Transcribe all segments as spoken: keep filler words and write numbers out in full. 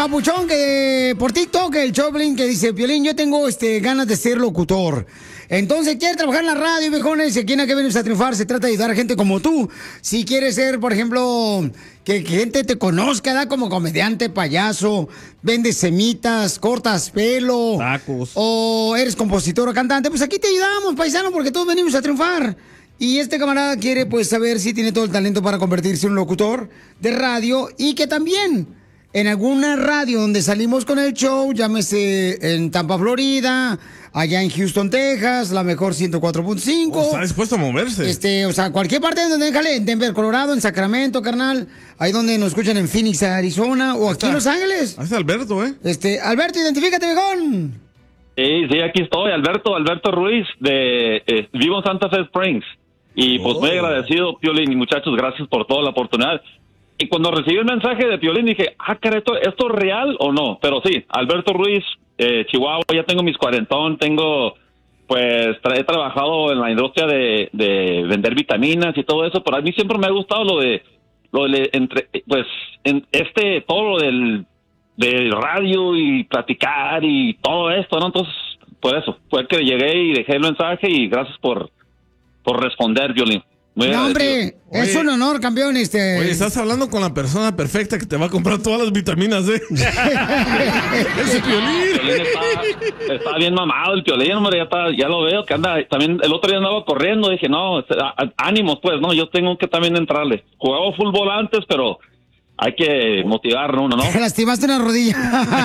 Papuchón, que por TikTok, el Choplin, que dice, Piolín, yo tengo este, ganas de ser locutor. Entonces, quiere trabajar en la radio, viejones, y aquí en Aquí Venimos a Triunfar se trata de ayudar a gente como tú. Si quieres ser, por ejemplo, que, que gente te conozca, da como comediante, payaso, vendes semitas, cortas pelo. Tacos. O eres compositor o cantante, pues aquí te ayudamos, paisano, porque todos venimos a triunfar. Y este camarada quiere, pues, saber si tiene todo el talento para convertirse en un locutor de radio y que también en alguna radio donde salimos con el show, llámese en Tampa, Florida, allá en Houston, Texas, la mejor ciento cuatro punto cinco. Oh, está dispuesto a moverse. Este, o sea, cualquier parte de donde déjale, en Denver, Colorado, en Sacramento, carnal, ahí donde nos escuchan en Phoenix, Arizona, o aquí en Los Ángeles. Ahí está Alberto, ¿eh? Este, Alberto, identifícate, viejón. Sí, sí, aquí estoy, Alberto, Alberto Ruiz, de eh, vivo en Santa Fe Springs. Y pues Oh. muy agradecido, Piolín, y muchachos, gracias por toda la oportunidad. Y cuando recibí el mensaje de Piolín dije, ah, caray, ¿esto, ¿esto es real o no? Pero sí, Alberto Ruiz, eh, Chihuahua, ya tengo mis cuarentón, tengo, pues, tra- he trabajado en la industria de, de vender vitaminas y todo eso, pero a mí siempre me ha gustado lo de, lo de, entre, pues, en este, todo lo del, del radio y platicar y todo esto, ¿no? Entonces, por eso, fue que llegué y dejé el mensaje y gracias por, por responder, Violín. Muy No, hombre, agradecido. es Oye. un honor, campeón, este. Oye, estás hablando con la persona perfecta que te va a comprar todas las vitaminas, ¿eh? Ese Piolín. Piolín está, está bien mamado el Piolín, hombre, ya, está, ya lo veo, que anda, también el otro día andaba corriendo, dije, no, este, á- á- ánimos, pues, no, yo tengo que también entrarle. Jugaba fútbol antes, pero hay que motivarlo uno, ¿no? Te lastimaste una rodilla.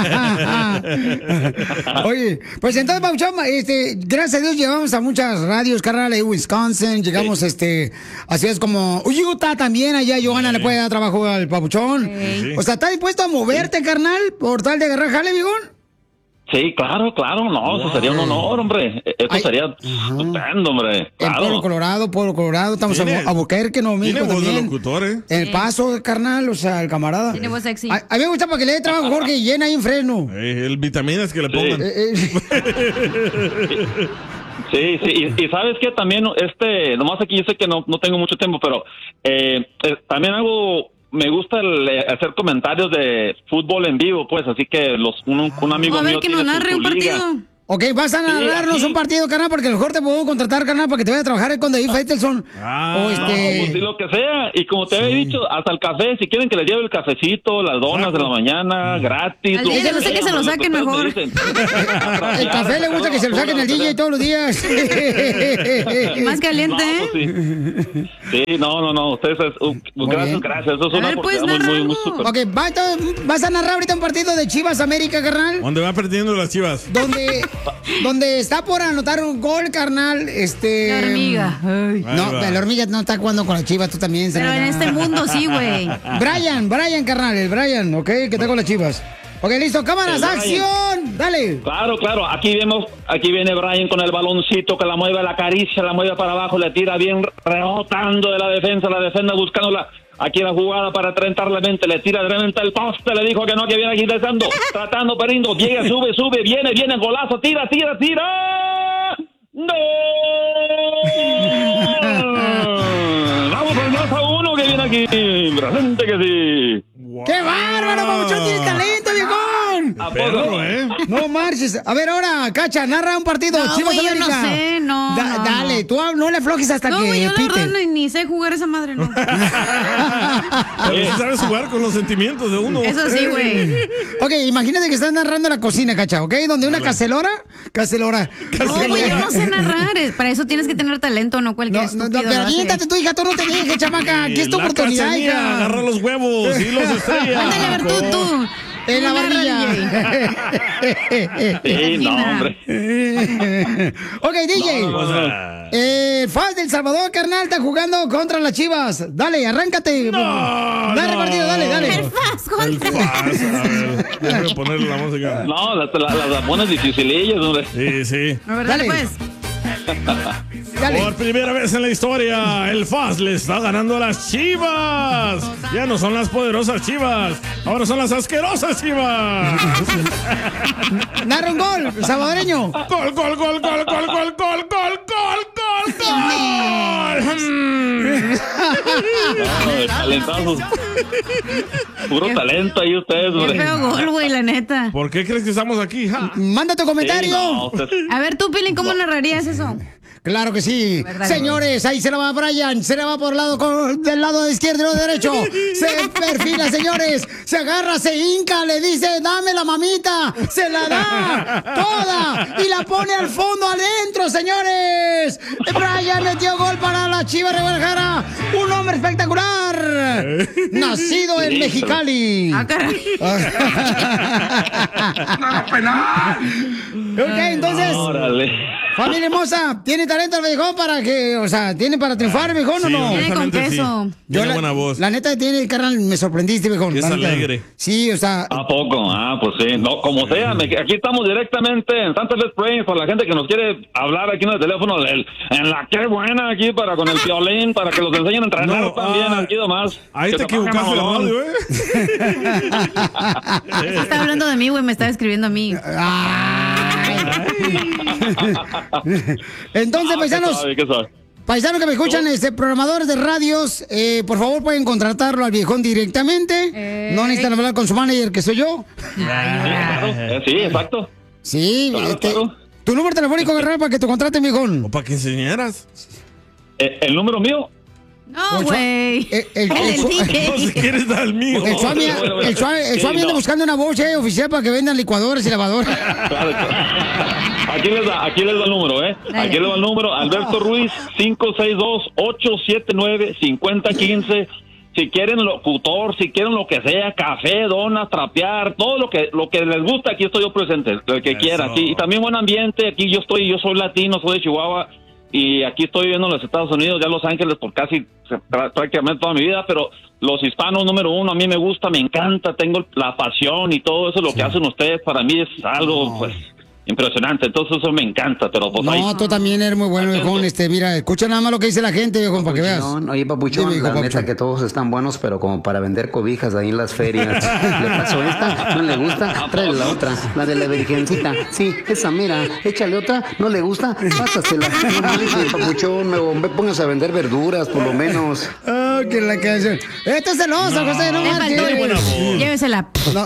Oye, pues entonces, Papuchón, este, gracias a Dios llegamos a muchas radios, carnal, ahí Wisconsin, llegamos, este, a ciudades como Utah también, allá Johanna le puede dar trabajo al Papuchón. Sí. O sea, ¿estás dispuesto a moverte, carnal, por tal de agarrar jale, vigón? Sí, claro, claro, no, eso sería un honor, hombre. Eso Ay. sería estupendo, hombre. En Claro. Pueblo Colorado, Pueblo Colorado, estamos a, Tiene- a Buquerque, Nuevo Tiene México voz de también. locutor, ¿eh? En El Paso, carnal, o sea, el camarada. Tiene voz sexy. A, a mí me gusta para que le dé trabajo a Jorge y llena ahí en Fresno. Eh, el vitaminas que le pongan. Eh, eh, Sí, sí, y, y sabes que también, este, nomás aquí yo sé que no, no tengo mucho tiempo, pero eh, eh, también hago, me gusta el, eh, hacer comentarios de fútbol en vivo, pues, así que los un, un amigo A ver mío que nos tiene su- narre su un liga. partido. Ok, vas a narrarnos aquí. un partido, carnal, porque a lo mejor te puedo contratar, carnal, para que te vaya a trabajar con David Faitelson. Ah, o No, este... pues sí, lo que sea. Y como te había dicho, hasta el café, si quieren que les lleve el cafecito, las donas de la mañana, gratis. Al lo D J no sé sea, que se lo lo que saquen ustedes mejor. me dicen. El café le gusta que se lo saquen al D J todos los días. Más caliente, No, ¿eh? pues sí. Sí, no, no, no. Ustedes, es- uh, Muy gracias, bien. gracias. Eso es A una ver, pues, oportunidad muy, muy, muy narra super. Ok, va, entonces, vas a narrar ahorita un partido de Chivas América, carnal. ¿Dónde va perdiendo las Chivas? Donde, donde está por anotar un gol, carnal. Este. La hormiga. Ay. Ahí No, va. la hormiga no está jugando con las Chivas, tú también. Pero en Selena. este mundo sí, güey. Brian, Brian, carnal, el Brian, ok, que está con las Chivas. Ok, listo, cámaras, El Brian. acción, dale. Claro, claro. Aquí vemos, aquí viene Brian con el baloncito que la mueve, la acaricia, la mueve para abajo, le tira bien rebotando de la defensa, la defensa buscándola. Aquí la jugada para trentar la mente, le tira de repente el poste, le dijo que no, que viene aquí intentando, tratando, perindo, llega, sube, sube, viene, viene, golazo, tira, tira, tira. ¡No! Vamos al dos a uno que viene aquí. Presente que sí. ¡Qué bárbaro, Papuchón! ¡Tienes talento, viejón! ¿A Perro, poco? ¿eh? No marches. A ver, ahora, Cacha, narra un partido. No, Chivas güey, yo no América. sé, no, Da- no, Dale, no. tú no le aflojes hasta No, que güey, yo la pite. verdad ni, ni sé jugar esa madre, no. Pero sí sabes jugar con los sentimientos de uno. Eso sí, güey. Ok, imagínate que estás narrando la cocina, Cacha, ¿ok? Donde una cacelora, cacelora. No, güey, yo no sé narrar. es- Para eso tienes que tener talento, no cualquier No, no, no, estúpido pero lo hace. aviéntate tu hija, tú no te dejes, chamaca. Aquí es tu La oportunidad, cachanilla, hija. agarra los huevos y los estrella. Ándale, a ver, tú, tú. En la Tú narra, varilla. Sí, no, Imagina. hombre. Ok, D J. No, no, O no. sea, Eh, Faz del Salvador, carnal, está jugando contra las Chivas. Dale, arráncate. No, dale, no. partido, dale, dale. El Faz el contra. faz, a ver. Déjame ponerle la música. No, las la, la, pones dificilillas, hombre. Sí, sí. A ver, Dale. dale, pues. Dale. Por primera vez en la historia, el F A S le está ganando a las Chivas. Ya no son las poderosas Chivas, ahora son las asquerosas Chivas. Narra un gol, salvadoreño. Gol, gol, gol, gol, gol, gol, gol, gol, gol, gol, gol. Mm. No, calentazos. Puro talento ahí ustedes, Qué güey. feo gol, güey, la neta. ¿Por qué crees que estamos aquí? Ja? Manda tu comentario. Sí, no, ustedes- A ver, tú, Pilín, ¿cómo narrarías eso? Claro que sí. ¿Verdad? Señores, ahí se la va Brian, se la va por el lado con- del lado izquierdo y lado derecho. Se perfila, señores. Se agarra, se hinca, le dice, dame la mamita. Se la da toda y la pone al fondo adentro, señores. Brian metió gol para la Chivas de Guadalajara. Un hombre espectacular. Nacido en Sí, Mexicali. Ah, caray. Ok, entonces, Órale. familia hermosa, ¿tiene talento el viejón para que, o sea, tiene para triunfar, viejón, o Sí, no? Tiene con honestamente, queso. sí. Tiene la, buena voz. La neta tiene, carnal, me sorprendiste, viejón. Y es la neta. alegre. Sí, o sea, ¿A poco? Ah, pues sí. No, como sea, me- aquí estamos directamente en Santa Fe Springs para la gente que nos quiere hablar aquí en el teléfono del- en la que buena aquí para con el violín, para que los enseñen a entrenar No, también ah, aquí nomás. Ahí Que te se pongan equivocaste de mamón. radio, ¿eh? Se está hablando de mí, güey, me está escribiendo a mí. ay. Entonces, Ah, paisanos, ¿qué sabe, qué sabe? paisanos que me escuchan, este, programadores de radios, eh, por favor pueden contratarlo al viejón directamente. Eh. No necesitan hablar con su manager, que soy yo. Sí, claro. Eh, sí, exacto. Sí, Claro, este, claro. tu número telefónico, carnal, para que te contraten, viejón. O para que enseñaras. Eh, el número mío. No, güey. El- el- El el- del No, si D J. quieres dar el mío. El Suami, bueno, bueno. el Suami, el Sí, Suami anda no. buscando una voz eh, oficial para que vendan licuadores y lavadoras. Claro, claro. Aquí les da, aquí les da el número, ¿eh? Dale. Aquí les da el número. Alberto Ruiz, cinco seis dos, ocho siete nueve, cinco cero uno cinco. Si quieren locutor, si quieren lo que sea, café, donas, trapear, todo lo que lo que les gusta, aquí estoy yo presente, lo que Eso. quieran. Sí, y también buen ambiente, aquí yo estoy, yo soy latino, soy de Chihuahua, y aquí estoy viviendo en los Estados Unidos, ya Los Ángeles por casi prá- prácticamente toda mi vida, pero los hispanos número uno, a mí me gusta, me encanta, tengo la pasión y todo eso, lo que hacen ustedes para mí es algo, pues, impresionante, entonces eso me encanta, pero pues ahí... No, tú también eres muy bueno, viejón. Este, mira, escucha nada más lo que dice la gente, viejón, para que veas. Papuchón, oye, papuchón, Dime, hijo, la papuchón. neta que todos están buenos, pero como para vender cobijas ahí en las ferias. ¿Le pasó esta? ¿No le gusta? Tráele la otra, la de la virgencita. Sí, esa, mira, échale otra. ¿No le gusta? Pásasela. No manches, papuchón, me, me pongas a vender verduras, por lo menos. Ah, que la canción. Esta es celosa, José, no Le marches. faltó. buena voz. Llévesela. No,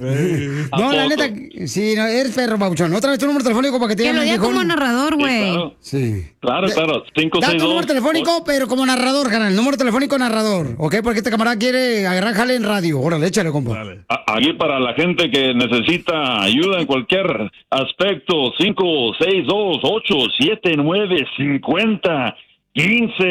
no, la ¿A neta, sí, no, eres perro, Pabuchón. Otra vez tu número telefónico para que te Que lo llamen, diga viejón. como narrador, Sí, güey. claro, Sí. claro, claro, cinco Da seis tu dos. número telefónico, pero como narrador, canal. Número telefónico narrador, ¿ok? Porque este camarada quiere agarrar jale en radio. Órale, échale, compa. Dale. A- Aquí para la gente que necesita ayuda en cualquier aspecto, cinco seis dos, ocho siete nueve, cinco cero uno cinco.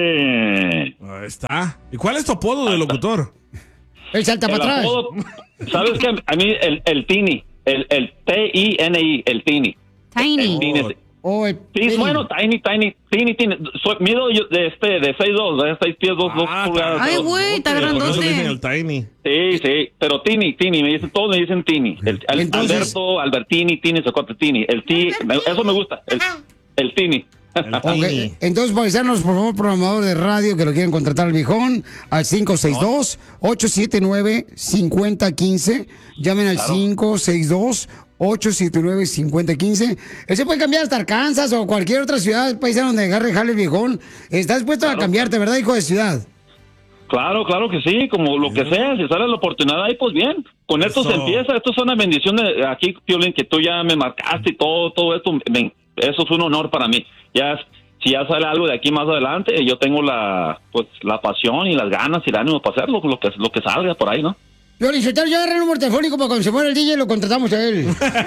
Ahí está. ¿Y cuál es tu apodo de locutor? Él salta El para atrás. apodo, ¿sabes qué? A mí el, el Tini, el, el T I N I, el Tini. Tiny. El Tini es- Oh, el Sí, Tini. bueno, Tiny, Tiny, Tini, Tini. Soy, mido yo de este, de seis dos, de seis pies, dos, dos Ah, pulgadas. Ay, dos. güey, está Por eso grandote. le dicen el Tiny. Sí, sí, pero Tini, Tini, me dicen, todos me dicen Tini. El, el Entonces- Alberto, Albertini, Tini, Socote, Tini. El Ti, me- eso me gusta, el, el Tini. El Ok, Tiny. entonces, paisanos, por favor, programador de radio que lo quieren contratar al viejón, al cinco seis dos, ocho siete nueve, cinco cero uno cinco. Llamen al cinco seis dos, ocho siete nueve, cinco cero uno cinco. Él se puede cambiar hasta Arkansas o cualquier otra ciudad, paisano, donde agarre jale el viejón. Está dispuesto a cambiarte, ¿verdad, hijo de ciudad? Claro, claro que sí, como lo que sea, si sale la oportunidad ahí, pues bien. Con esto Eso. se empieza, esto es una bendición de aquí, Piolín, que tú ya me marcaste y todo, todo esto, me- eso es un honor para mí. Ya, si ya sale algo de aquí más adelante, yo tengo la, pues, la pasión y las ganas y el ánimo para hacerlo, lo que, lo que salga por ahí, ¿no? Yo, Licetal, yo agarré el número telefónico para cuando se muera el D J lo contratamos a él.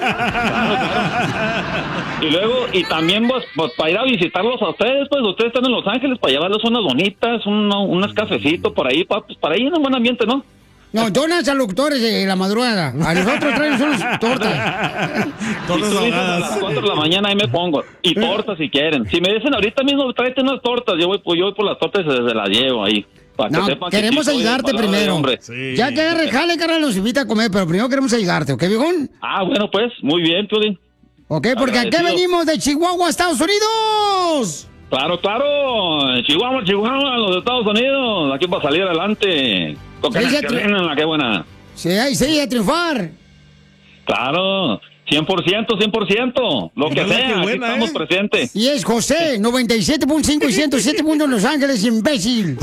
Y luego, y también pues, pues, para ir a visitarlos a ustedes, pues ustedes están en Los Ángeles, para llevarles unas bonitas, uno- unas cafecitos por ahí, pa- pues, para ahí en un buen ambiente, ¿no? No, donas a locutores de la madrugada. A nosotros traen unas tortas. Si Todas tú dices a ahogadas. las cuatro de la mañana ahí me pongo. Y tortas si quieren. Si me dicen ahorita mismo, tráete unas tortas, yo voy, pues, yo voy por las tortas y se, se las llevo ahí. Para que No, sepan que queremos sí soy de ayudarte palabra de primero. hombre. Sí. Ya que agarre jale, carnal, nos invita a comer, pero primero queremos ayudarte, ¿ok, viejón? Ah, bueno, pues, muy bien, Piolín. Ok, porque aquí Agradecido. venimos de Chihuahua, Estados Unidos. Claro, claro. Chihuahua, Chihuahua, los Estados Unidos. Aquí para salir adelante. Con Sí, que ya que te- vienen, la que buena. Sí, ahí sí, a triunfar. Claro. cien por ciento, cien por ciento. Lo que Hola, sea, qué aquí buena, estamos ¿eh? presentes. Y es José, noventa y siete punto cinco y ciento siete punto uno Los Ángeles, imbécil.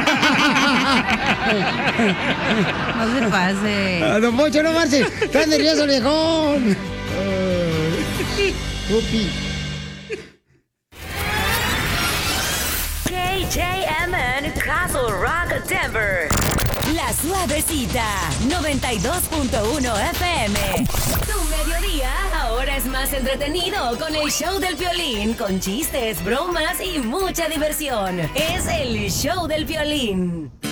No se pase. A Don Poncho, no marches. Estás nervioso, viejón. Upi. K J M N Castle Rock Denver. La Suavecita, noventa y dos punto uno F M. Tu mediodía ahora es más entretenido con el show del Piolín, con chistes, bromas y mucha diversión. Es el show del Piolín.